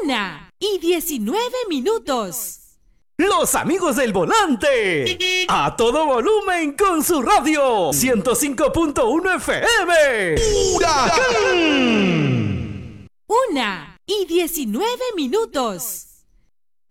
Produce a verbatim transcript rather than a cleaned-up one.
Una y diecinueve minutos. Los amigos del volante. A todo volumen con su radio. ciento cinco punto uno F M. ¡Huracán! Una y diecinueve minutos.